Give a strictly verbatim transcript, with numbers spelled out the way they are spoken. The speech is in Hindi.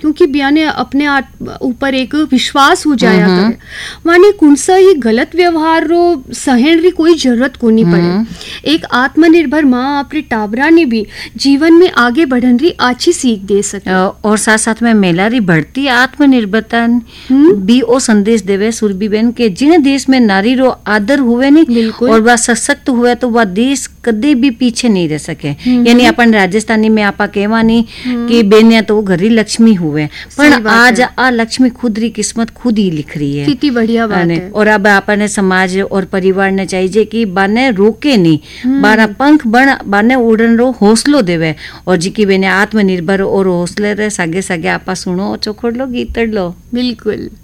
क्योंकि बिया ने अपने ऊपर एक विश्वास हो जाया करे माने कुणसा ही गलत व्यवहार रो सहन री कोई जरूरत को नहीं पड़े। एक आत्मनिर्भर माँ अपने टाबरा ने भी जीवन में आगे बढ़न री अच्छी सीख दे सके। और साथ साथ में महिला री बढ़ती आत्मनिर्भरता भी ओ संदेश देवे सुरभि बहन के जिन देश में नारी रो आदर हुए नहीं और वह सशक्त हुए तो वह देश कदे भी पीछे नहीं रह सके। यानी अपन राजस्थानी में आपा कहवा नहीं कि बेनिया तो घरी लक्ष्मी हुए पर आज आ लक्ष्मी खुद री किस्मत खुद ही लिख रही है। कितनी बढ़िया बात है। और अब अपन समाज और परिवार ने चाहिए कि बाने रोके नहीं बारा पंख बन बाने उड़न रो हौसलो देवे और जी की बेने आत्मनिर्भर और हौसले रे सागे सागे आपा सुनो चोखड़ लो गीतड़ लो। बिल्कुल।